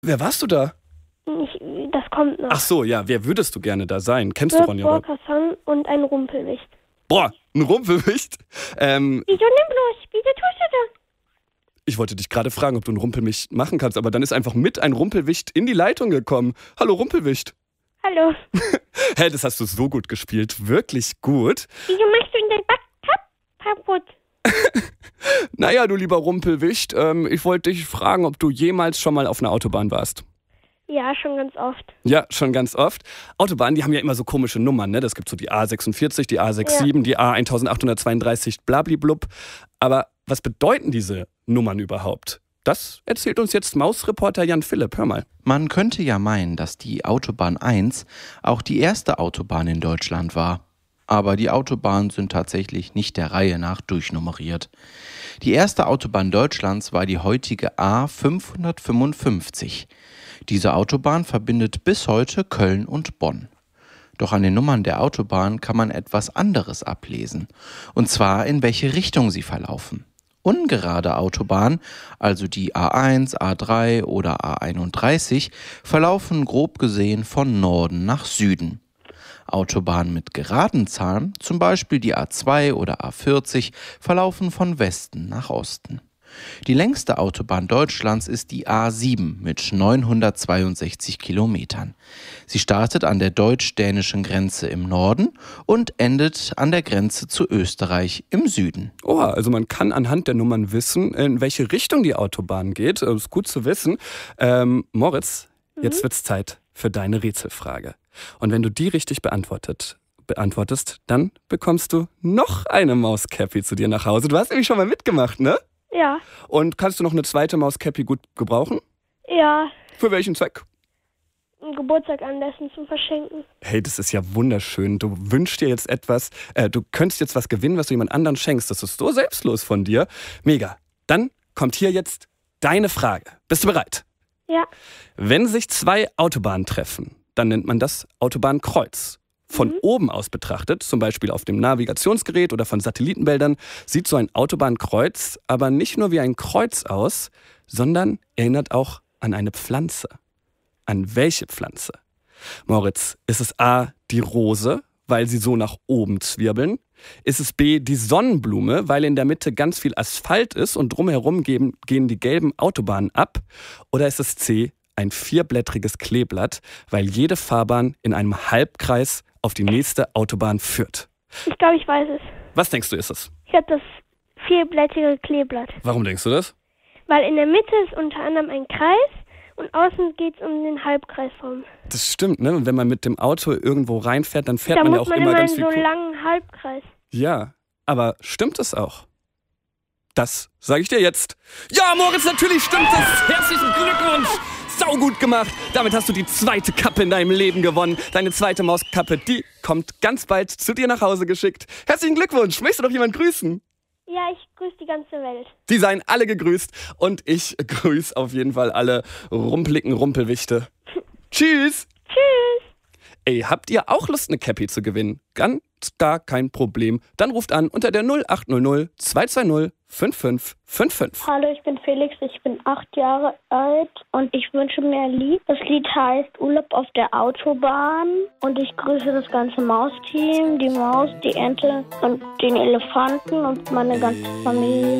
Wer warst du da? Das kommt noch. Ach so, ja, wer würdest du gerne da sein? Kennst du Ronja Räuber? Hassan und ein Rumpelwicht. Boah, ein Rumpelwicht? Wieso nimm bloß? Wieso tust du das? Ich wollte dich gerade fragen, ob du ein Rumpelwicht machen kannst, aber dann ist einfach mit ein Rumpelwicht in die Leitung gekommen. Hallo Rumpelwicht. Hallo. Hä, das hast du so gut gespielt. Wirklich gut. Wieso machst du denn dein Backtab kaputt? Naja, du lieber Rumpelwicht, ich wollte dich fragen, ob du jemals schon mal auf einer Autobahn warst. Ja, schon ganz oft. Ja, schon ganz oft. Autobahnen, die haben ja immer so komische Nummern, ne? Das gibt so die A46, die A67, die A1832, blablablub. Aber was bedeuten diese Nummern überhaupt? Das erzählt uns jetzt Mausreporter Jan Philipp. Hör mal. Man könnte ja meinen, dass die Autobahn 1 auch die erste Autobahn in Deutschland war. Aber die Autobahnen sind tatsächlich nicht der Reihe nach durchnummeriert. Die erste Autobahn Deutschlands war die heutige A555. Diese Autobahn verbindet bis heute Köln und Bonn. Doch an den Nummern der Autobahn kann man etwas anderes ablesen. Und zwar, in welche Richtung sie verlaufen. Ungerade Autobahnen, also die A1, A3 oder A31, verlaufen grob gesehen von Norden nach Süden. Autobahnen mit geraden Zahlen, zum Beispiel die A2 oder A40, verlaufen von Westen nach Osten. Die längste Autobahn Deutschlands ist die A7 mit 962 Kilometern. Sie startet an der deutsch-dänischen Grenze im Norden und endet an der Grenze zu Österreich im Süden. Oha, also man kann anhand der Nummern wissen, in welche Richtung die Autobahn geht. Das ist gut zu wissen. Moritz, jetzt wird's Zeit für deine Rätselfrage. Und wenn du die richtig beantwortest, dann bekommst du noch eine Mauscappy zu dir nach Hause. Du hast nämlich schon mal mitgemacht, ne? Ja. Und kannst du noch eine zweite Mauscappy gut gebrauchen? Ja. Für welchen Zweck? Einen Geburtstag anlässen zum Verschenken. Hey, das ist ja wunderschön. Du wünschst dir jetzt etwas, du könntest jetzt was gewinnen, was du jemand anderen schenkst. Das ist so selbstlos von dir. Mega. Dann kommt hier jetzt deine Frage. Bist du bereit? Ja. Wenn sich zwei Autobahnen treffen, dann nennt man das Autobahnkreuz. Von oben aus betrachtet, zum Beispiel auf dem Navigationsgerät oder von Satellitenbildern, sieht so ein Autobahnkreuz aber nicht nur wie ein Kreuz aus, sondern erinnert auch an eine Pflanze. An welche Pflanze? Moritz, ist es A, die Rose, weil sie so nach oben zwirbeln? Ist es B, die Sonnenblume, weil in der Mitte ganz viel Asphalt ist und drumherum gehen die gelben Autobahnen ab? Oder ist es C, ein vierblättriges Kleeblatt, weil jede Fahrbahn in einem Halbkreis auf die nächste Autobahn führt? Ich glaube, ich weiß es. Was denkst du, ist es? Ich habe das vierblättrige Kleeblatt. Warum denkst du das? Weil in der Mitte ist unter anderem ein Kreis und außen geht es um den Halbkreisraum. Das stimmt, ne? Und wenn man mit dem Auto irgendwo reinfährt, dann fährt man ja auch immer ganz viel. Da muss man immer in so einen langen Halbkreis. Ja, aber stimmt es auch? Das sage ich dir jetzt. Ja, Moritz, natürlich stimmt es. Herzlichen Glückwunsch. Saugut gemacht. Damit hast du die zweite Kappe in deinem Leben gewonnen. Deine zweite Mauskappe, die kommt ganz bald zu dir nach Hause geschickt. Herzlichen Glückwunsch. Möchtest du noch jemanden grüßen? Ja, ich grüße die ganze Welt. Die seien alle gegrüßt. Und ich grüße auf jeden Fall alle rumpeligen Rumpelwichte. Tschüss. Tschüss. Ey, habt ihr auch Lust, eine Cappy zu gewinnen? Ganz gar kein Problem. Dann ruft an unter der 0800 220 5555. Hallo, ich bin Felix, ich bin 8 Jahre alt und ich wünsche mir ein Lied. Das Lied heißt Urlaub auf der Autobahn und ich grüße das ganze Mausteam, die Maus, die Ente und den Elefanten und meine ganze Familie.